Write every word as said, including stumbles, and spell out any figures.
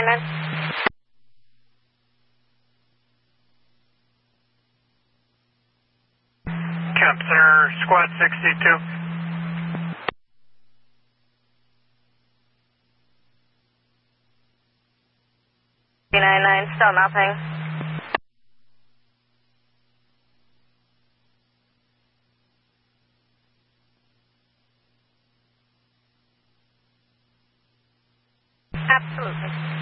nine. Camp Center, Squad sixty-two. nine nine, still nothing. Absolutely.